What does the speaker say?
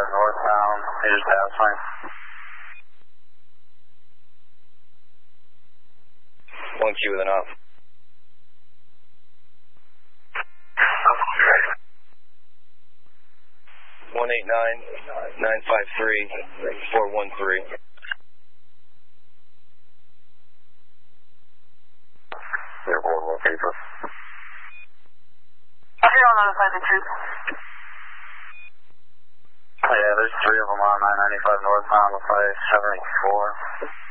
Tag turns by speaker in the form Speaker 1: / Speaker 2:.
Speaker 1: northbound, meters past line.
Speaker 2: 1Q with an op. 189-953-413.
Speaker 1: Airborne 1 paper.
Speaker 3: Okay, I'll notify the troops.
Speaker 1: Yeah, there's 3 of them on 995 northbound with 574.